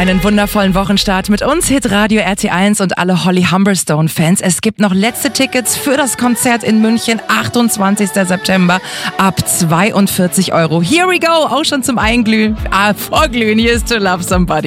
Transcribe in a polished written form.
Einen wundervollen Wochenstart mit uns, Hitradio RT1 und alle Holly Humberstone-Fans. Es gibt noch letzte Tickets für das Konzert in München, 28. September, ab 42 €. Here we go, auch schon zum Einglühen, vorglühen. Hier ist To Love Somebody.